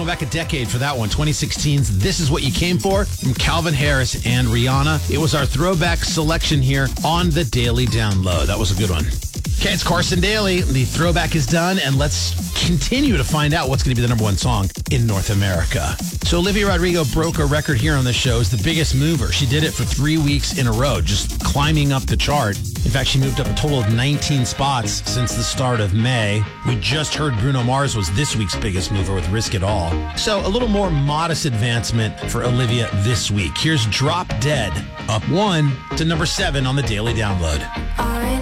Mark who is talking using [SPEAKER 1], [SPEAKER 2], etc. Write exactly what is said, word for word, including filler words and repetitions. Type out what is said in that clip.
[SPEAKER 1] going back a decade for that one. twenty sixteen's This Is What You Came For from Calvin Harris and Rihanna. It was our throwback selection here on the Daily Download. That was a good one. Okay, it's Carson Daly. The throwback is done, and let's continue to find out what's going to be the number one song in North America. So Olivia Rodrigo broke a record here on the show as the biggest mover. She did it for three weeks in a row, just climbing up the chart. In fact, she moved up a total of nineteen spots since the start of May. We just heard Bruno Mars was this week's biggest mover with Risk It All. So a little more modest advancement for Olivia this week. Here's Drop Dead, up one to number seven on the Daily Download.
[SPEAKER 2] I